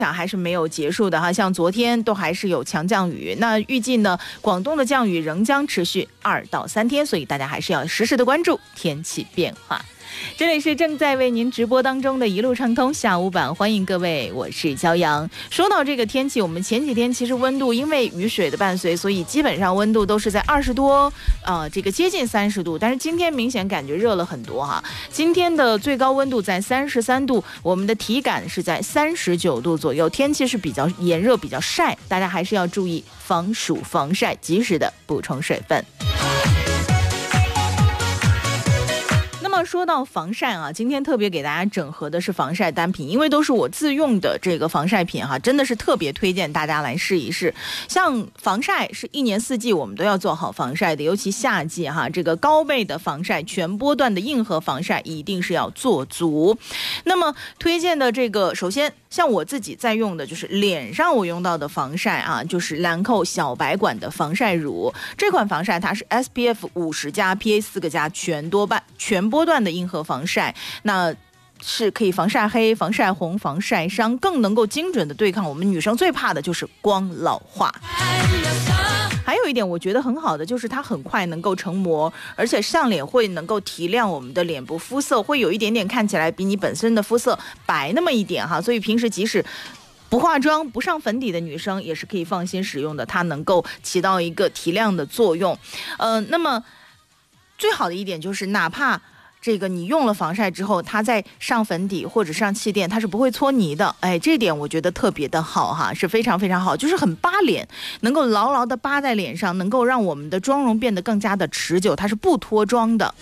还是没有结束的哈，像昨天都还是有强降雨，那预计呢，广东的降雨仍将持续2到3天，所以大家还是要实时的关注天气变化。这里是正在为您直播当中的一路畅通下午版，欢迎各位，我是骄阳。说到这个天气，我们前几天其实温度因为雨水的伴随，所以基本上温度都是在20多，这个接近30度，但是今天明显感觉热了很多哈。今天的最高温度在33度，我们的体感是在39度左右，天气是比较炎热，比较晒，大家还是要注意防暑防晒，及时的补充水分。那么说到防晒啊，今天特别给大家整合的是防晒单品，因为都是我自用的这个防晒品哈，真的是特别推荐大家来试一试。像防晒是一年四季我们都要做好防晒的，尤其夏季哈，这个高倍的防晒、全波段的硬核防晒一定是要做足。那么推荐的这个，首先像我自己在用的就是脸上我用到的防晒啊，就是兰蔻小白管的防晒乳。这款防晒它是 SPF 50+PA4+全波段的硬核防晒，那是可以防晒黑、防晒红、防晒伤，更能够精准的对抗我们女生最怕的就是光老化。还有一点我觉得很好的就是它很快能够成膜，而且上脸会能够提亮我们的脸部肤色，会有一点点看起来比你本身的肤色白那么一点哈，所以平时即使不化妆不上粉底的女生也是可以放心使用的，它能够起到一个提亮的作用。那么最好的一点就是哪怕这个你用了防晒之后，它在上粉底或者上气垫，它是不会搓泥的。哎，这点我觉得特别的好哈，是非常非常好，就是很扒脸，能够牢牢的扒在脸上，能够让我们的妆容变得更加的持久，它是不脱妆的。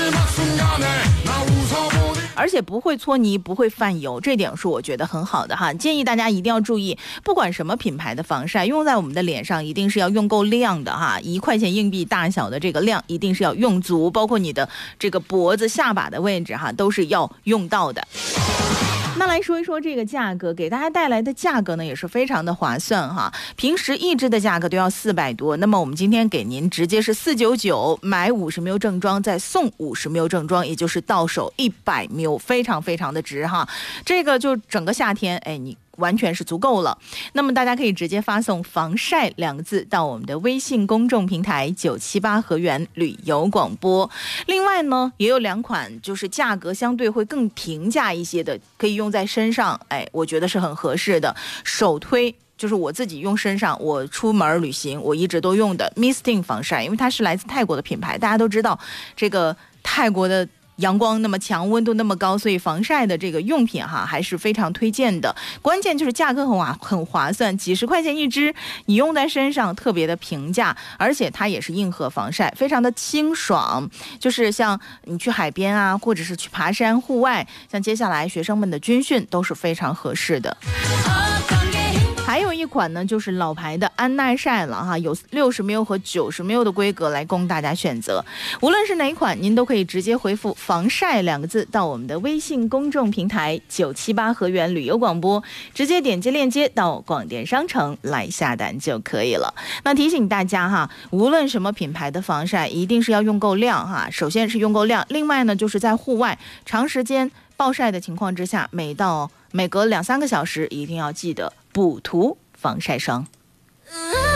而且不会搓泥，不会泛油，这点是我觉得很好的哈。建议大家一定要注意，不管什么品牌的防晒，用在我们的脸上一定是要用够量的哈，1块钱硬币大小的这个量一定是要用足，包括你的这个脖子、下巴的位置哈，都是要用到的。那来说一说这个价格，给大家带来的价格呢也是非常的划算哈。平时1支的价格都要400多，那么我们今天给您直接是499，买50ml正装再送50ml正装，也就是到手100ml，非常非常的值哈。这个就整个夏天，哎，你完全是足够了。那么大家可以直接发送防晒2个字到我们的微信公众平台978河源旅游广播。另外呢也有2款就是价格相对会更平价一些的，可以用在身上，哎，我觉得是很合适的。首推就是我自己用身上，我出门旅行我一直都用的 Misting 防晒，因为它是来自泰国的品牌，大家都知道这个泰国的阳光那么强，温度那么高，所以防晒的这个用品哈还是非常推荐的。关键就是价格很划算，几十块钱1支，你用在身上特别的平价，而且它也是硬核防晒，非常的清爽。就是像你去海边啊，或者是去爬山户外，像接下来学生们的军训都是非常合适的。还有一款呢就是老牌的安耐晒了哈，有60ml和90ml的规格来供大家选择。无论是哪一款，您都可以直接回复防晒2个字到我们的微信公众平台978河源旅游广播，直接点击链接到广电商城来下单就可以了。那提醒大家哈，无论什么品牌的防晒一定是要用够量哈，首先是用够量，另外呢就是在户外长时间暴晒的情况之下，每隔2-3个小时一定要记得补涂防晒霜。